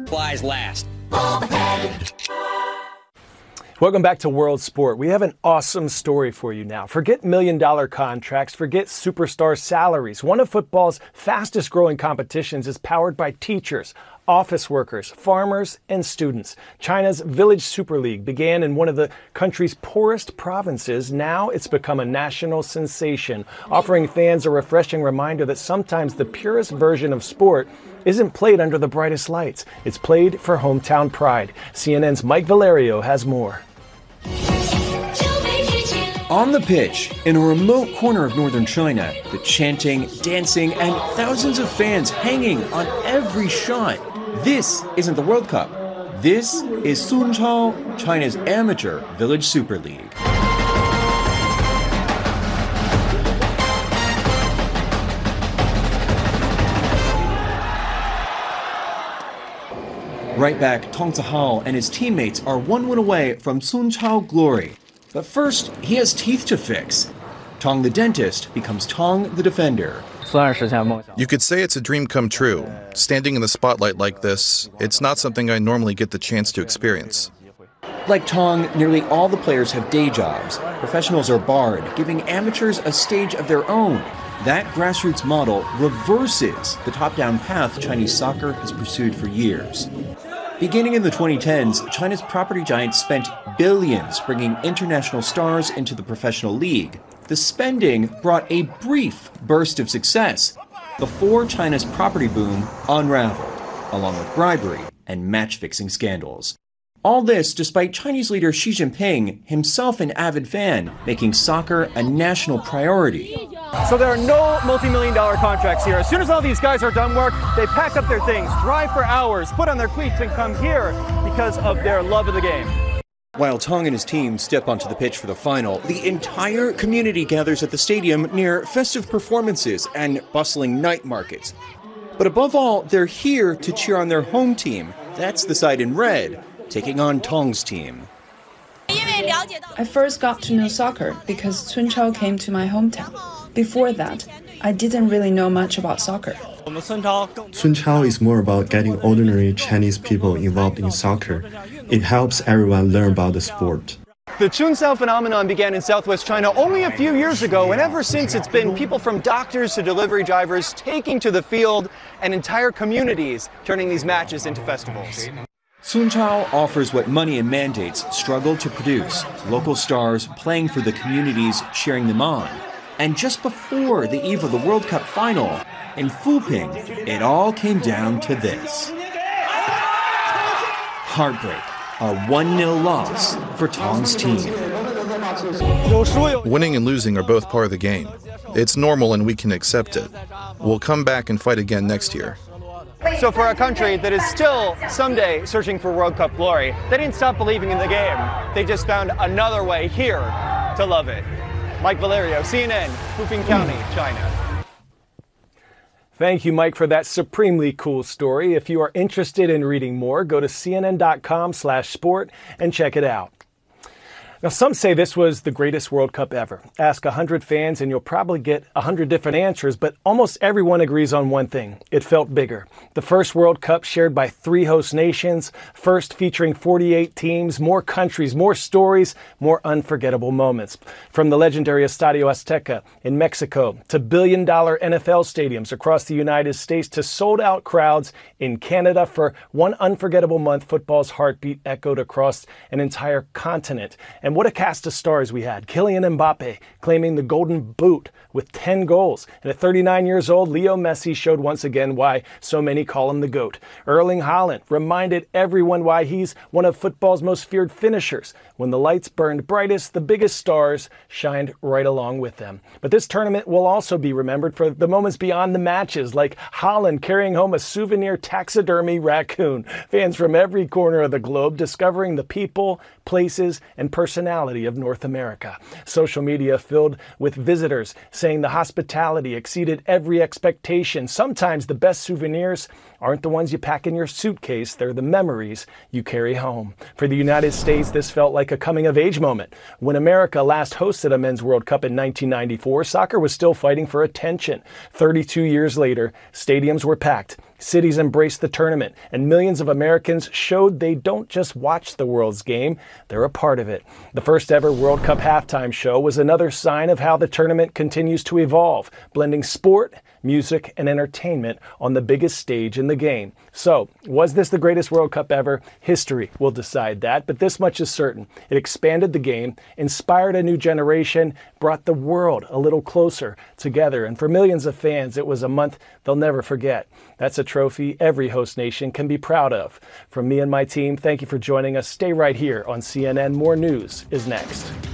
Flies last. Welcome back to World Sport. We have an awesome story for you now. Forget million-dollar contracts, forget superstar salaries. One of football's fastest growing competitions is powered by teachers, office workers, farmers, and students. China's Village Super League began in one of the country's poorest provinces. Now it's become a national sensation, offering fans a refreshing reminder that sometimes the purest version of sport isn't played under the brightest lights. It's played for hometown pride. CNN's Mike Valerio has more. On the pitch, in a remote corner of northern China, the chanting, dancing, and thousands of fans hanging on every shot. This isn't the World Cup. This is Sunchao, China's amateur Village Super League. Right back, Tong Zihao and his teammates are one win away from Sunchao glory. But first, he has teeth to fix. Tong the dentist becomes Tong the defender. You could say it's a dream come true. Standing in the spotlight like this, it's not something I normally get the chance to experience. Like Tong, nearly all the players have day jobs. Professionals are barred, giving amateurs a stage of their own. That grassroots model reverses the top-down path Chinese soccer has pursued for years. Beginning in the 2010s, China's property giants spent billions bringing international stars into the professional league. The spending brought a brief burst of success before China's property boom unraveled, along with bribery and match-fixing scandals. All this despite Chinese leader Xi Jinping, himself an avid fan, making soccer a national priority. So there are no multi-million-dollar contracts here. As soon as all these guys are done work, they pack up their things, drive for hours, put on their cleats, and come here because of their love of the game. While Tong and his team step onto the pitch for the final, the entire community gathers at the stadium near festive performances and bustling night markets. But above all, they're here to cheer on their home team. That's the side in red, taking on Tong's team. I first got to know soccer because Sunchao came to my hometown. Before that, I didn't really know much about soccer. Sunchao is more about getting ordinary Chinese people involved in soccer. It helps everyone learn about the sport. The Chunsao phenomenon began in southwest China only a few years ago, and ever since it's been people from doctors to delivery drivers taking to the field and entire communities turning these matches into festivals. Sunchao offers what money and mandates struggle to produce. Local stars playing for the communities cheering them on. And just before the eve of the World Cup final, in Fuping, it all came down to this. Heartbreak, a 1-0 loss for Tong's team. Winning and losing are both part of the game. It's normal and we can accept it. We'll come back and fight again next year. So for a country that is still someday searching for World Cup glory, they didn't stop believing in the game. They just found another way here to love it. Mike Valerio, CNN, Fuping County, China. Thank you, Mike, for that supremely cool story. If you are interested in reading more, go to cnn.com/sport and check it out. Now, some say this was the greatest World Cup ever. Ask 100 fans and you'll probably get 100 different answers, but almost everyone agrees on one thing. It felt bigger. The first World Cup shared by 3 host nations, first featuring 48 teams, more countries, more stories, more unforgettable moments. From the legendary Estadio Azteca in Mexico to billion-dollar NFL stadiums across the United States to sold-out crowds in Canada. For one unforgettable month, football's heartbeat echoed across an entire continent. And what a cast of stars we had. Kylian Mbappe claiming the Golden Boot with 10 goals. And at 39 years old, Leo Messi showed once again why so many call him the GOAT. Erling Haaland reminded everyone why he's one of football's most feared finishers. When the lights burned brightest, the biggest stars shined right along with them. But this tournament will also be remembered for the moments beyond the matches, like Haaland carrying home a souvenir taxidermy raccoon. Fans from every corner of the globe discovering the people, places, and personality of North America. Social media filled with visitors saying the hospitality exceeded every expectation. Sometimes the best souvenirs aren't the ones you pack in your suitcase, they're the memories you carry home. For the United States, this felt like a coming-of-age moment. When America last hosted a Men's World Cup in 1994, soccer was still fighting for attention. 32 years later, stadiums were packed, Cities embraced the tournament, and millions of Americans showed they don't just watch the world's game, they're a part of it. The first ever World Cup halftime show was another sign of how the tournament continues to evolve, blending sport, music, and entertainment on the biggest stage in the game. So, was this the greatest World Cup ever? History will decide that, but this much is certain. It expanded the game, inspired a new generation, brought the world a little closer together, and for millions of fans, it was a month they'll never forget. That's a trophy every host nation can be proud of. From me and my team, thank you for joining us. Stay right here on CNN. More news is next.